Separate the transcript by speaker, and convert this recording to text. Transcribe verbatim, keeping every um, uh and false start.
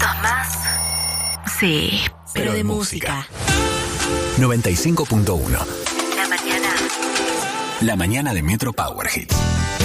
Speaker 1: minutos más. Sí, pero,
Speaker 2: pero
Speaker 1: de,
Speaker 2: de
Speaker 1: música.
Speaker 2: música. noventa y cinco punto uno.
Speaker 1: La mañana.
Speaker 2: La mañana de Metro Power Hits.